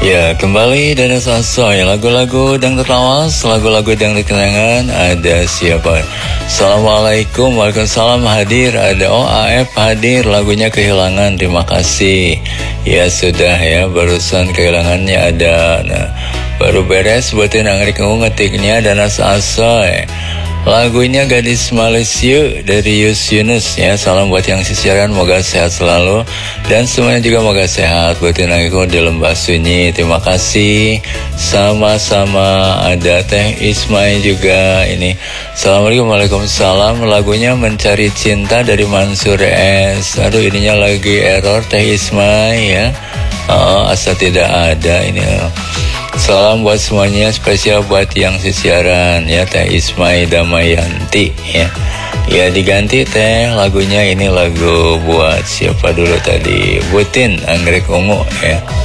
Ya, kembali dari Sasoy, lagu-lagu dangdut lawas, lagu-lagu dangdut kenangan. Ada siapa? Assalamualaikum, waalaikumsalam hadir. Ada OAF hadir, lagunya Kehilangan. Terima kasih. Ya sudah ya, barusan kehilangannya ada. Nah, baru beres buatin anggrek ngetiknya dan Sasoy. Lagunya Gadis Malaysia dari Yus Yunus ya. Salam buat yang sisiran, moga sehat selalu dan semuanya juga moga sehat. Buatin aku di Lembah Sunyi. Terima kasih. Sama-sama. Ada Teh Ismai juga ini. Assalamualaikum, waalaikumsalam. Lagunya Mencari Cinta dari Mansur S. Aduh, ininya lagi error Teh Ismai ya. Asa tidak ada ini. Salam buat semuanya, spesial buat yang sisiaran ya, Teh Ismai Damayanti ya. Ya diganti Teh lagunya, ini lagu buat siapa dulu tadi? Butin Anggrek Ungu ya.